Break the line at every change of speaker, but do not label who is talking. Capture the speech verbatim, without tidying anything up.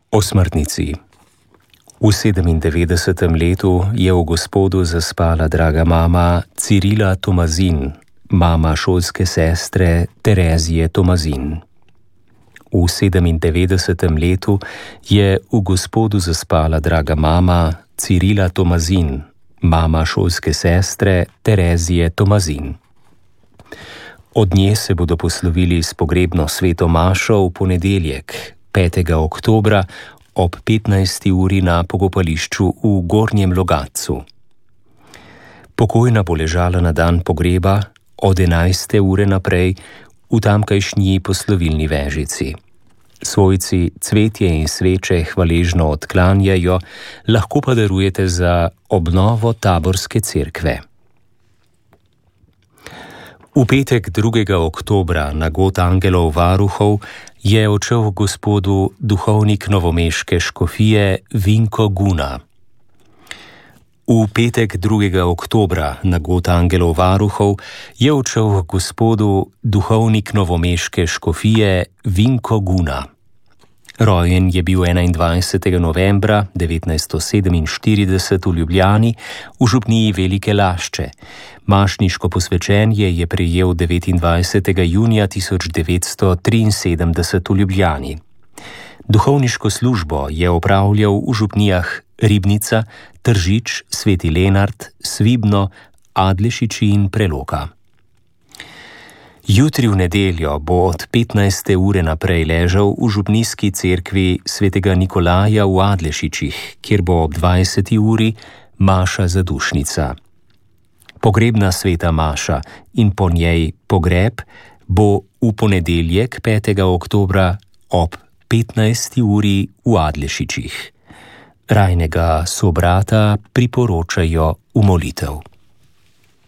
O smrtnici. V sedemindevetdesetem letu je v Gospodu zaspala draga mama Cirila Tomazin, mama šolske sestre Terezije Tomazin. V sedemindevetdesetem letu je v Gospodu zaspala draga mama Cirila Tomazin, mama šolske sestre Terezije Tomazin. Od nje se bodo poslovili s pogrebno sveto mašo v ponedeljek, petega oktobra ob petnajsti uri na pokopališču v Gornjem Logatcu. Pokojna bo ležala na dan pogreba od enajste ure naprej v tamkajšnji poslovilni vežici. Svojci cvetje in sveče hvaležno odklanjajo, lahko pa darujete za obnovo taborske cerkve. V petek drugega oktobra na god angelov varuhov je odšel v Gospodu duhovnik novomeške škofije Vinko Guna. V petek drugega oktobra na god angelov varuhov je odšel v Gospodu duhovnik novomeške škofije Vinko Guna. Rojen je bil enaindvajsetega novembra devetnajststo sedeminštirideset v Ljubljani v župniji Velike Lašče. Mašniško posvečenje je prejel devetindvajsetega junija tisoč devetsto triinsedemdeset v Ljubljani. Duhovniško službo je opravljal v župnijah Ribnica, Tržič, Sveti Lenart, Svibno, Adlešiči in Preloka. Jutri v nedeljo bo od petnajste ure naprej ležal v župnijski cerkvi svetega Nikolaja v Adlešičih, kjer bo ob dvajseti uri maša zadušnica. Pogrebna sveta maša in po njej pogreb bo v ponedeljek petega oktobra ob petnajsti uri v Adlešičih. Rajnega sobrata priporočajo v molitev.